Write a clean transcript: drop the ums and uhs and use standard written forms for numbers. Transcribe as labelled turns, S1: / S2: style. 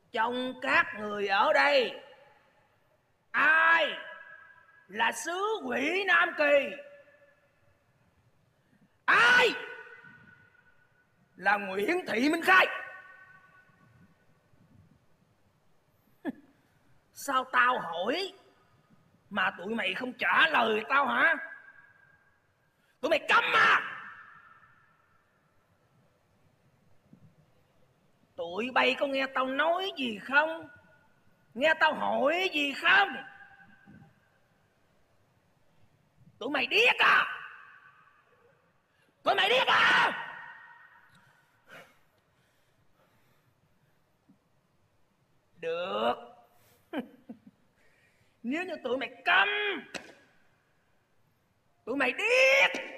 S1: Trong các người ở đây, ai là sứ quỷ Nam Kỳ? Ai là Nguyễn Thị Minh Khai? Sao tao hỏi mà tụi mày không trả lời tao hả? Tụi mày câm à? Tụi bay có nghe tao nói gì không? Nghe tao hỏi gì không? Tụi mày điếc à? Tụi mày điếc à? Được. Nếu như tụi mày câm, tụi mày điếc,